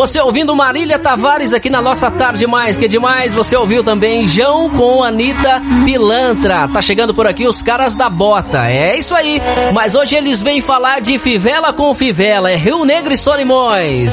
Você ouvindo Marília Tavares aqui na nossa Tarde Mais Que Demais. Você ouviu também João com Anitta Pilantra. Tá chegando por aqui os caras da bota. É isso aí. Mas hoje eles vêm falar de fivela com fivela. É Rio Negro e Solimões.